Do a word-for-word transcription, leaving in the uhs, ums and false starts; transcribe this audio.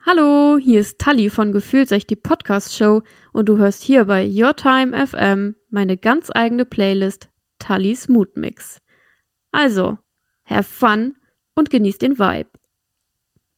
Hallo, hier ist Tali von Gefühlsecht, die Podcast-Show und du hörst hier bei Your Time F M meine ganz eigene Playlist Tallis Mood Mix. Also, have fun und genieß den Vibe.